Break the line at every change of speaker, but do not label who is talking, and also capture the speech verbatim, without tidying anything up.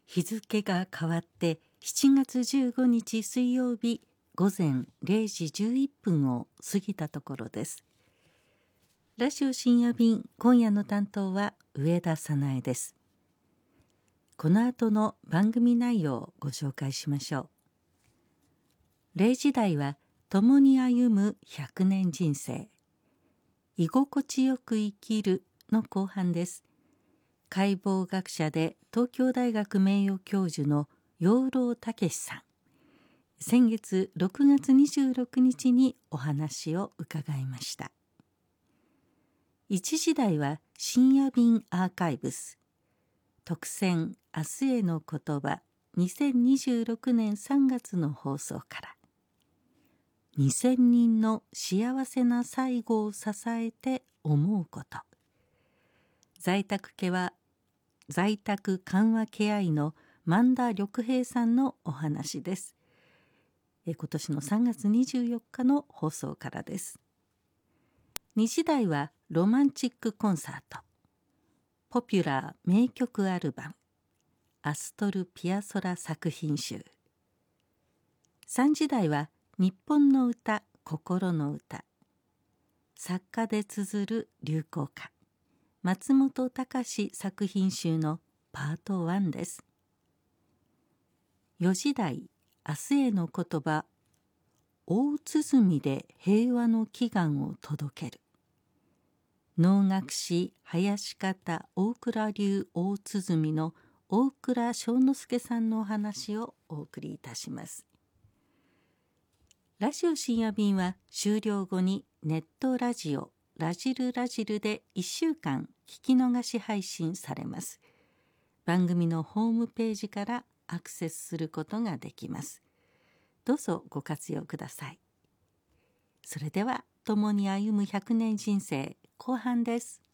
日付が変わってしちがつじゅうごにち水曜日午前れいじじゅういっぷんを過ぎたところです。ラジオ深夜便、今夜の担当は上田早苗です。この後の番組内容をご紹介しましょう。れいじ台は共に歩むひゃくねん人生、居心地よく生きるの後半です。解剖学者で東京大学名誉教授の養老孟さん、先月ろくがつにじゅうろくにちにお話を伺いました。いちじ台は深夜便アーカイブス特選明日への言葉にせんにじゅうろくねんさんがつの放送から、にせんにんの幸せな最後を支えて思うこと、在宅ケア在宅緩和ケア医の萬田緑平さんのお話です。え今年のさんがつにじゅうよっかの放送からです。にじ台はロマンチックコンサート、ポピュラー名曲アルバム、アストル・ピアソラ作品集。さんじ台は日本の歌、心の歌、作家で綴る流行歌、松本隆作品集のパートワンです。よじ台、明日への言葉、大鼓で平和の祈願を届ける。能楽師林方大倉流大鼓の大倉正之助さんのお話をお送りいたします。ラジオ深夜便は終了後にネットラジオラジルラジルでいっしゅうかん聞き逃し配信されます。番組のホームページからアクセスすることができます。どうぞご活用ください。それでは共に歩むひゃくねん人生後半です。